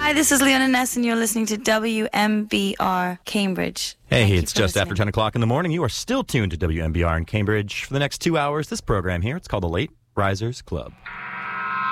Hi, this is Leona Ness, and you're listening to WMBR Cambridge. Hey, it's just after 10 o'clock in the morning. You are still tuned to WMBR in Cambridge. For the next 2 hours, this program here, it's called the Late Risers Club.